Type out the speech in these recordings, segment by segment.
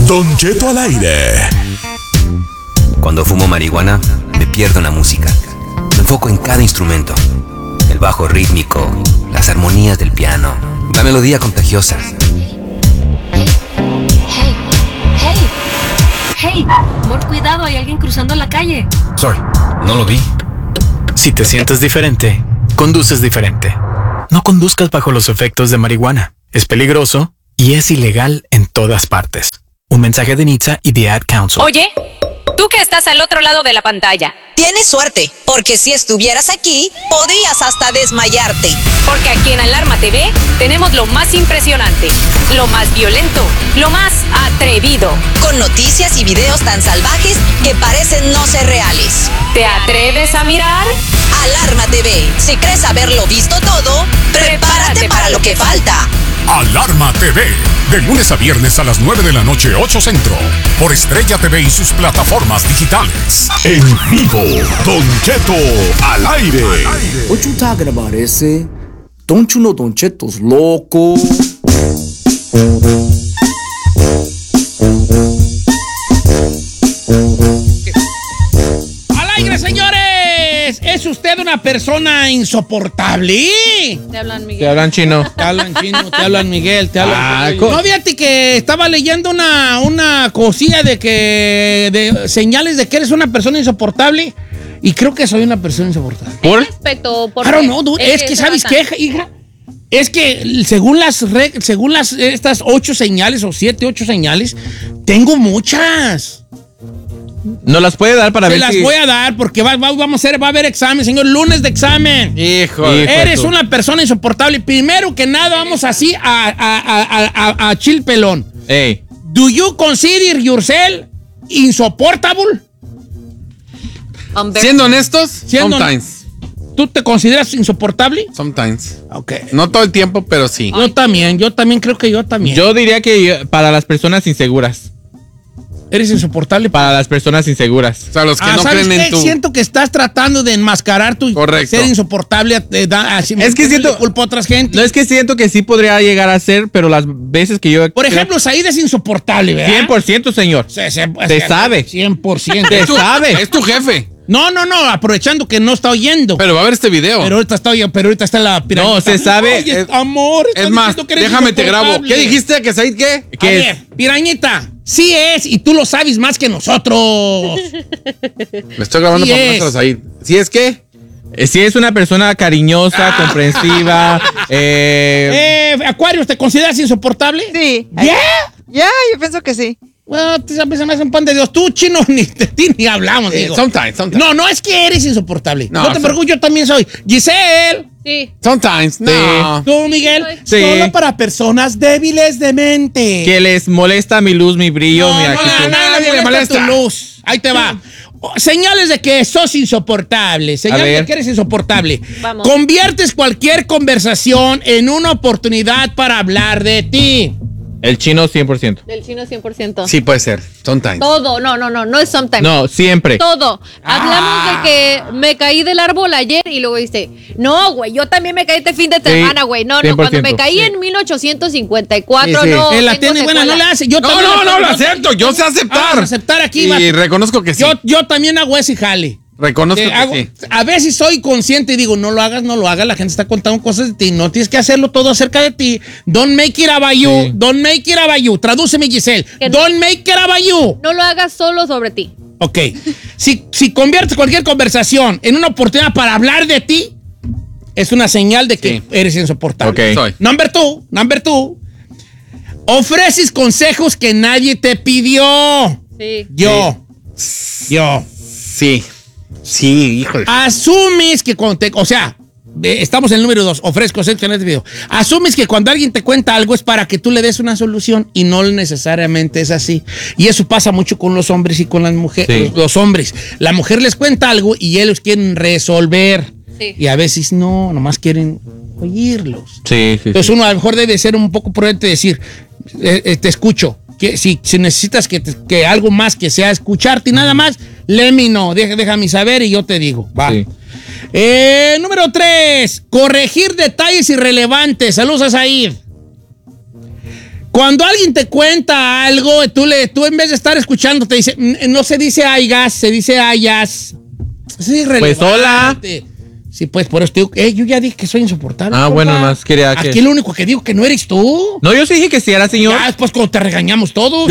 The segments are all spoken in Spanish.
Don Cheto al aire. Cuando fumo marihuana, me pierdo en la música. Me enfoco en cada instrumento. El bajo rítmico, las armonías del piano, la melodía contagiosa. Hey, amor, cuidado, hay alguien cruzando la calle. Sorry, no lo vi. Si te sientes diferente, conduces diferente. No conduzcas bajo los efectos de marihuana. Es peligroso y es ilegal en todas partes. Un mensaje de NHTSA y The Ad Council. Oye, tú que estás al otro lado de la pantalla. Tienes suerte, porque si estuvieras aquí, podrías hasta desmayarte. Porque aquí en Alarma TV tenemos lo más impresionante, lo más violento, lo más atrevido. Con noticias y videos tan salvajes que parecen no ser reales. ¿Te atreves a mirar? Alarma TV. Si crees haberlo visto todo, prepárate para lo que falta. Alarma TV, de lunes a viernes a las 9 de la noche, 8 Centro, por Estrella TV y sus plataformas digitales. En vivo, Don Cheto al aire. What you talking about, ese? Don't you know Don Cheto's loco? ¡Al aire, señores! ¿Es usted una persona insoportable? Te hablan, Miguel. Te hablan chino. Te hablan chino, te hablan Miguel, te hablan... co- No, fíjate que estaba leyendo una cosilla de señales de que eres una persona insoportable y creo que soy una persona insoportable. ¿Por? Respecto, ¿por Claro, qué? no, dude, es que ¿sabes qué, hija? Es que según estas 8 señales o 7, 8 señales, tengo muchas. ¿No las puede dar para Se ver las si... voy a dar porque va a haber examen, señor, lunes de examen. Hijo Eres una persona insoportable. Primero que nada, vamos así a chill pelón. Ey. Do you consider yourself insupportable? Siendo honestos, Siendo- sometimes. ¿Tú te consideras insoportable? Sometimes. Ok. No todo el tiempo, pero sí. Yo también creo que yo también. Yo diría que para las personas inseguras. ¿Eres insoportable? Para las personas inseguras. O sea, los que no ¿sabes creen qué? en tu... Siento que estás tratando de enmascarar tu Correcto. ser insoportable. Es que siento... culpa a otras gente. No, es que siento que sí podría llegar a ser, pero las veces que yo... Por ejemplo, Said es insoportable, ¿verdad? 100%, señor. Se sabe. 100%. Se sabe. Es tu jefe. No, aprovechando que no está oyendo. Pero va a ver este video. Pero ahorita está la pirámide. No, se sabe. Oye, amor. Es más, déjame te grabo. ¿Qué dijiste? ¿Que Said qué? A ver, pirañita, sí es, y tú lo sabes más que nosotros. Me estoy grabando Sí para es. ponérselo a Said. ¿Sí es qué? Si es una persona cariñosa, comprensiva. Acuario, ¿te consideras insoportable? Sí. ¿Ya? Yo pienso que sí. Bueno, se me hace un pan de Dios. Tú, chino, ni de ti ni hablamos. Digo. Sometimes. No es que eres insoportable. No, No te preocupes, yo también soy. Giselle. Sí. Sometimes. No. Tú, Miguel. Sí. Solo para personas débiles de mente. Que les molesta mi luz, mi brillo, mi actitud. Nadie le molesta tu luz. Ahí te va. Señales de que sos insoportable. Señales de que eres insoportable. Vamos. Conviertes cualquier conversación en una oportunidad para hablar de ti. El chino 100%. Del chino 100%. Sí, puede ser. Sometimes. Todo, no es sometimes. No, siempre. Todo. Hablamos de que me caí del árbol ayer y luego dice, no, güey, yo también me caí este fin de semana, güey. No, 100%. cuando me caí en 1854, Sí, sí. no. La tengo tiene buena, secuela. no la hace. Yo también No, lo acepto. Yo sé Vamos aceptar. a aceptar aquí, Y vato. reconozco que sí. Yo también hago ese jale. Reconozco que sí. A veces soy consciente y digo, no lo hagas, la gente está contando cosas de ti, no tienes que hacerlo todo acerca de ti. Don't make it about you, Sí. don't make it about you. Tradúceme, Giselle. Que no. Don't make it about you. No lo hagas solo sobre ti. Ok. Si conviertes cualquier conversación en una oportunidad para hablar de ti, es una señal de que Sí. eres insoportable. Ok. Soy. Number two. Ofreces consejos que nadie te pidió. Sí. Yo. Sí, híjole. Asumes que cuando estamos en el número 2, ofrezco consejos en este video. Asumes que cuando alguien te cuenta algo es para que tú le des una solución y no necesariamente es así. Y eso pasa mucho con los hombres y con las mujeres. Sí. Los hombres. La mujer les cuenta algo y ellos quieren resolver. Sí. Y a veces no, nomás quieren oírlos. Sí. Entonces uno a lo mejor debe ser un poco prudente y decir, te escucho. Que si necesitas que algo más que sea escucharte y nada más, let me know, déjame saber y yo te digo. Va. Sí. Número 3, corregir detalles irrelevantes. Saludos a Said. Cuando alguien te cuenta algo, tú en vez de estar escuchando, te dice, no se dice aigas, se dice ayas. Es irrelevante. Pues hola. Sí, pues por eso te digo, yo ya dije que soy insoportable. Ah, compa. bueno, más quería que... Aquí lo único que digo que no eres tú. No, yo sí dije que sí era señor. Ya después cuando te regañamos todos.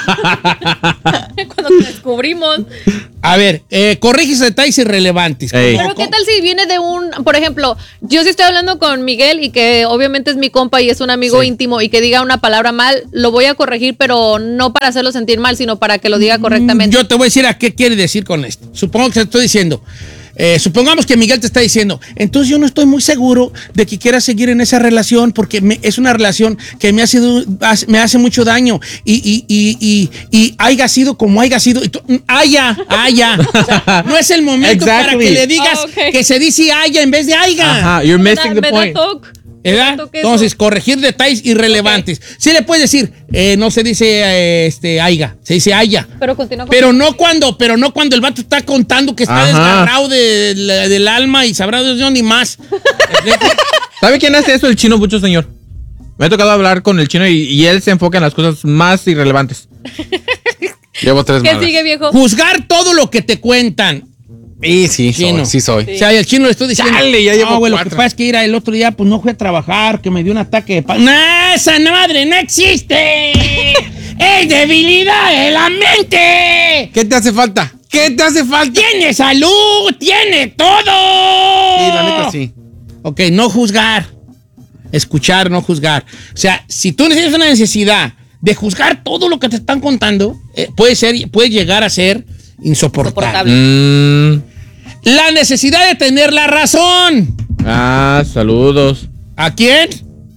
Cuando te descubrimos. A ver, corriges detalles irrelevantes. Pero ¿qué tal si viene de por ejemplo, yo sí estoy hablando con Miguel y que obviamente es mi compa y es un amigo íntimo y que diga una palabra mal, lo voy a corregir, pero no para hacerlo sentir mal, sino para que lo diga correctamente. Yo te voy a decir a qué quiere decir con esto. Supongo que te estoy diciendo. Supongamos que Miguel te está diciendo, entonces yo no estoy muy seguro de que quieras seguir en esa relación porque es una relación que me hace mucho daño y haya sido como haya sido. haya. O sea, no es el momento para que le digas que se dice haya en vez de haiga. Ajá, you're missing the point. Entonces, corregir detalles irrelevantes. Sí le puedes decir, no se dice aiga, se dice haya. Pero continúa. Pero no cuando el vato está contando que está desgarrado del alma y sabrá Dios ni más. ¿Sabe quién hace eso? El chino mucho, señor. Me ha tocado hablar con el chino y él se enfoca en las cosas más irrelevantes. Llevo 3 ¿Qué sigue, viejo? Juzgar todo lo que te cuentan. Sí soy. O sea, el chino le estoy diciendo. Chale, ya llevo güey, lo 4. que pasa es que el otro día, pues no fui a trabajar, que me dio un ataque de ¡No, esa madre no existe! ¡Es debilidad de la mente! ¿Qué te hace falta? ¡Tiene salud! ¡Tiene todo! Sí, la neta sí. Ok, no juzgar. Escuchar, no juzgar. O sea, si tú tienes una necesidad de juzgar todo lo que te están contando, puede llegar a ser insoportable. La necesidad de tener la razón. Saludos. ¿A quién?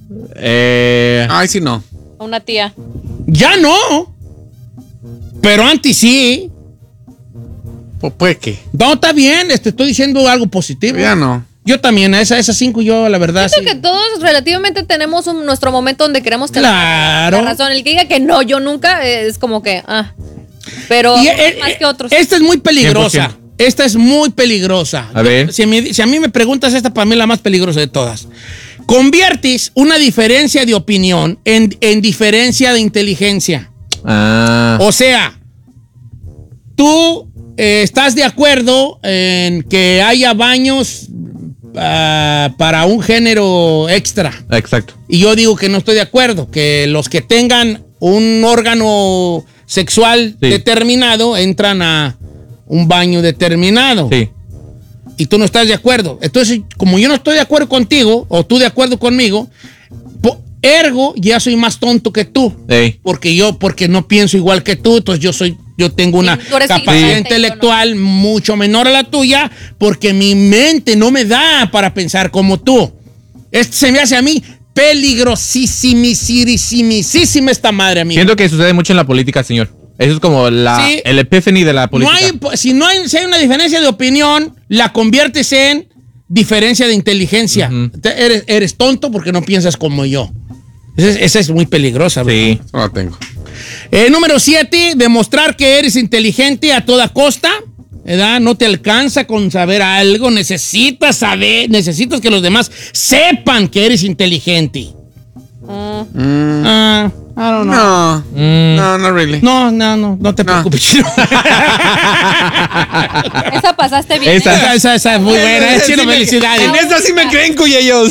Ay, sí, no. A una tía. Ya no. Pero antes sí. Pues qué. No, está bien. Estoy diciendo algo positivo. Ya no. Yo también, a esas 5 yo, la verdad. Siento que todos relativamente tenemos nuestro momento donde queremos tener la razón. El que diga que no, yo nunca, es como que, Pero más que otros. Esta es muy peligrosa. 100%. Esta es muy peligrosa. A ver. Si a mí me preguntas, esta para mí es la más peligrosa de todas. Conviertes una diferencia de opinión en diferencia de inteligencia. O sea, tú estás de acuerdo en que haya baños para un género extra. Exacto. Y yo digo que no estoy de acuerdo, que los que tengan un órgano sexual determinado entran a un baño determinado. Sí. Y tú no estás de acuerdo. Entonces, como yo no estoy de acuerdo contigo, o tú de acuerdo conmigo, ergo, ya soy más tonto que tú. Sí. Porque no pienso igual que tú, entonces yo tengo una capacidad intelectual mucho menor a la tuya, porque mi mente no me da para pensar como tú. Se me hace a mí peligrosísima esta madre, amigo. Siento que sucede mucho en la política, señor. Eso es como el epiphany de la política. Si hay una diferencia de opinión, la conviertes en diferencia de inteligencia. Eres tonto porque no piensas como yo. Esa es muy peligrosa, ¿verdad? Sí. No la tengo. Número 7, demostrar que eres inteligente a toda costa. ¿Verdad? No te alcanza con saber algo. Necesitas que los demás sepan que eres inteligente. I don't know. No, not really. No te preocupes, chino. Esa pasaste bien. Esa es muy buena. Chino, felicidades. En esta sí me creen, cuyellos.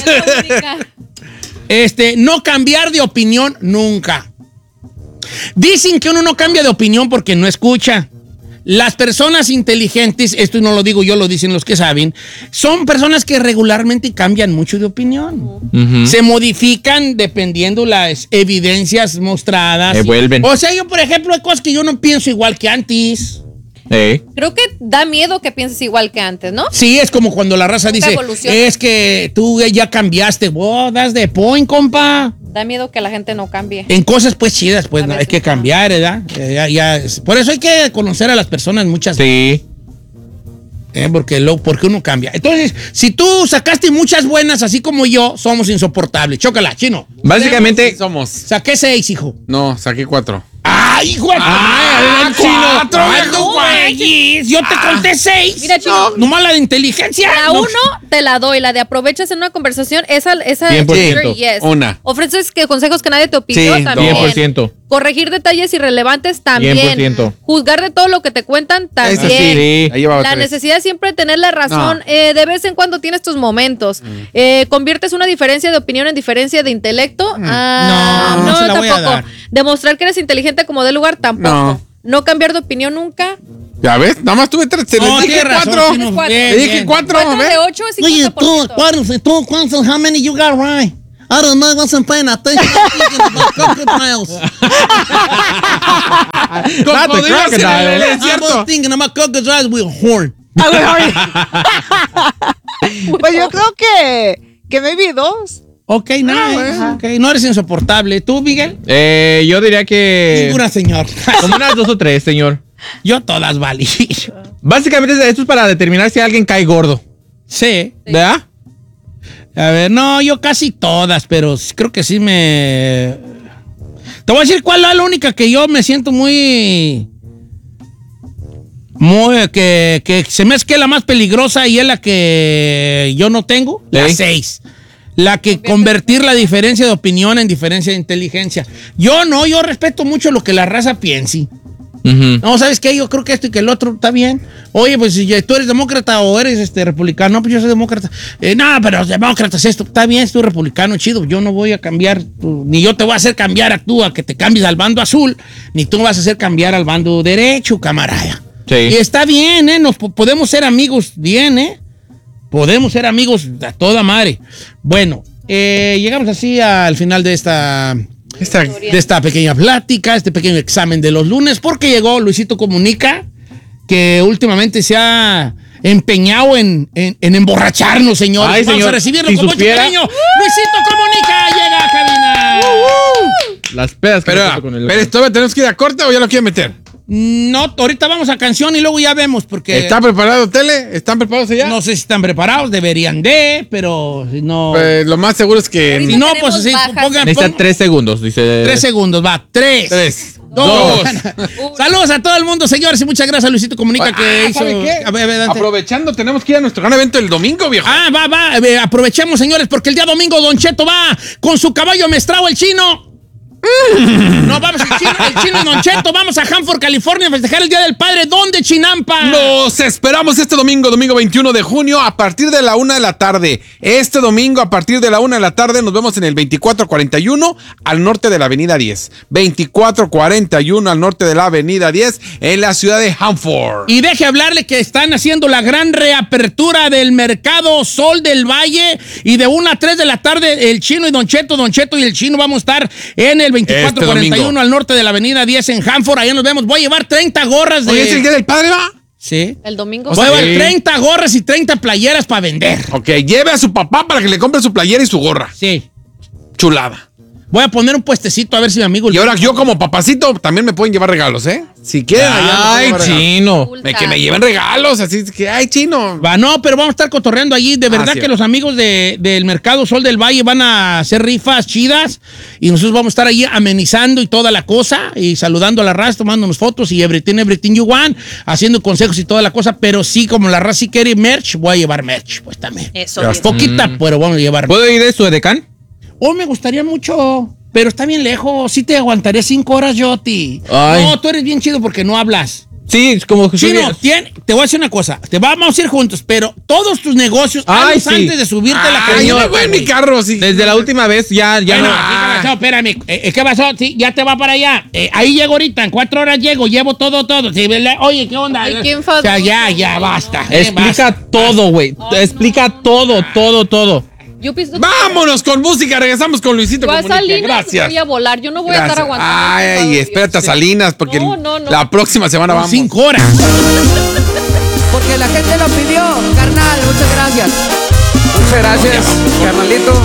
No cambiar de opinión nunca. Dicen que uno no cambia de opinión porque no escucha. Las personas inteligentes, esto no lo digo yo, lo dicen los que saben, son personas que regularmente cambian mucho de opinión. Se modifican dependiendo las evidencias mostradas. Vuelven. O sea, yo, por ejemplo, hay cosas que yo no pienso igual que antes. Creo que da miedo que pienses igual que antes, ¿no? Sí, es como cuando la raza dice, es que tú ya cambiaste. Das de point, compa. Da miedo que la gente no cambie. En cosas pues chidas, pues hay que cambiar, ¿verdad? Por eso hay que conocer a las personas muchas veces. Sí. Porque uno cambia. Entonces, si tú sacaste muchas buenas, así como yo, somos insoportables. Chócala, chino. Básicamente somos. Saqué 6, hijo. No, saqué 4. ¡Ah! ¡Ay, güey! ¡Ay, el chino! ¡Cuatro, viejo, güey! Yo te conté 6. Mira, Chino. Nomás la de inteligencia. La 1 te la doy, la de aprovechas en una conversación, esa 100%. yes. Una. Ofreces consejos que nadie te pidió Sí, también. 100%. Corregir detalles irrelevantes también. 100%. Juzgar de todo lo que te cuentan también. Eso sí. Ahí llevaba La 3. necesidad siempre de tener la razón. De vez en cuando tienes tus momentos. Conviertes una diferencia de opinión en diferencia de intelecto. No se la voy a dar. Demostrar que eres inteligente como de lugar tampoco. No cambiar de opinión nunca. ¿Ya ves? Nada más tuve 3. No, Le dije tienes razón, 4. Chino. Cuatro. Le dije 4. 4 de 8 es 50%. Oye, tú, ¿cuántos? How many you got right? I don't know, I wasn't paying attention. I'm thinking about crocodiles. Cocodrilos en el I desierto. was thinking about crocodiles with a horn. Pues yo creo que maybe 2. Ok, nice. Okay. No eres insoportable. ¿Tú, Miguel? Yo diría que... Ninguna, señor. Como unas 2 o 3, señor. Yo todas valí. Básicamente esto es para determinar si alguien cae gordo. Sí. ¿Verdad? A ver, no, yo casi todas, pero creo que sí me... Te voy a decir cuál es la única que yo me siento muy... que se me hace que es la más peligrosa y es la que yo no tengo. La 6. La que convertir la diferencia de opinión en diferencia de inteligencia. Yo respeto mucho lo que la raza piense. No, ¿sabes qué? Yo creo que esto y que el otro está bien. Oye, pues si tú eres demócrata o eres republicano, no, pues yo soy demócrata. No, pero los demócratas esto, está bien, tú republicano, chido. Yo no voy a cambiar, ni yo te voy a hacer cambiar a tú a que te cambies al bando azul, ni tú me vas a hacer cambiar al bando derecho, camarada. Sí. Y está bien, podemos ser amigos bien, podemos ser amigos a toda madre. Bueno, llegamos así al final de esta pequeña plática, este pequeño examen de los lunes, porque llegó Luisito Comunica, que últimamente se ha empeñado en emborracharnos, señores. Ay, Vamos señor, a recibirlo si con mucho supiera. cariño. Luisito Comunica llega a cabina. Las pedas que me paso con el... Pero ¿todavía tenemos que ir a corte o ya lo quieren meter? No, ahorita vamos a canción y luego ya vemos, porque... ¿Está preparado, Tele? ¿Están preparados allá? No sé si están preparados, deberían pero no... Pues lo más seguro es que... Si no, pues sí, Necesita 3 segundos, dice. 3 segundos, va. 3, 2. Saludos a todo el mundo, señores, y muchas gracias a Luisito Comunica que hizo... ¿Sabe qué? A ver, adelante. Aprovechando, tenemos que ir a nuestro gran evento el domingo, viejo. Va. Aprovechemos, señores, porque el día domingo Don Cheto va con su caballo amestrado, el chino. No, vamos, el chino y Don Cheto, vamos a Hanford, California, a festejar el Día del Padre. ¿Dónde, Chinampa? Los esperamos este domingo 21 de junio, a partir de la 1 de la tarde. Este domingo, a partir de la 1 de la tarde, nos vemos en el 2441 al norte de la avenida 10. 2441 al norte de la avenida 10, en la ciudad de Hanford. Y deje hablarle que están haciendo la gran reapertura del mercado Sol del Valle. Y de 1 a 3 de la tarde, el chino y Don Cheto y el chino vamos a estar en el 2441 al norte de la avenida 10 en Hanford. Allá nos vemos. Voy a llevar 30 gorras de... Oye, ¿es el Día del Padre, va? Sí. El domingo. Voy a llevar 30 gorras y 30 playeras para vender. Ok, lleve a su papá para que le compre su playera y su gorra. Sí. Chulada. Voy a poner un puestecito a ver si mi amigo... Y ahora yo como papacito también me pueden llevar regalos, ¿eh? Si quieren, Ay, chino. Que me lleven regalos, así que, ay, chino. Va, no, pero vamos a estar cotorreando allí. De verdad sí. que los amigos del Mercado Sol del Valle van a hacer rifas chidas y nosotros vamos a estar allí amenizando y toda la cosa y saludando a la raza, tomándonos fotos y everything you want, haciendo consejos y toda la cosa, pero sí, como la raza sí quiere merch, voy a llevar merch, pues también. Eso. Poquita, pero vamos a llevar. ¿Puedo ir de su edecán? Oh, me gustaría mucho, pero está bien lejos. Sí te aguantaré 5 horas, Yoti. Ay. No, tú eres bien chido porque no hablas. Sí, es como que... Chino, te voy a decir una cosa. Te vamos a ir juntos, pero todos tus negocios, Ay, hazlos sí. antes de subirte a la Ay, yo camioneta, me voy en güey. mi carro, sí. Desde la última vez ya Bueno, no... ¿qué pasó? Espérame. ¿Qué pasó? Sí, ya te va para allá. Ahí llego ahorita. En 4 horas llevo todo. Sí, oye, ¿qué onda? Ay, ¿quién O sea, ya, basta. Explica basta. todo, güey. Explica todo. Yo pienso Vámonos con música, regresamos con Luisito Vas a Comunica. Salinas, Gracias. voy a volar. Yo no voy a estar Gracias. aguantando. Ay, espérate a Salinas, porque No. la próxima semana vamos. 5 horas. Porque la gente lo pidió, carnal. Muchas gracias. Muchas gracias, carnalito.